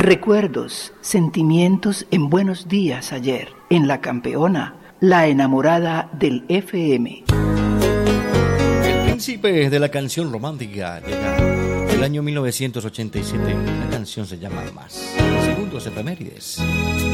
Recuerdos, sentimientos en Buenos Días ayer, en La Campeona, la enamorada del FM. El príncipe de la canción romántica llega el año 1987. La canción se llama Más. Segundos efemérides.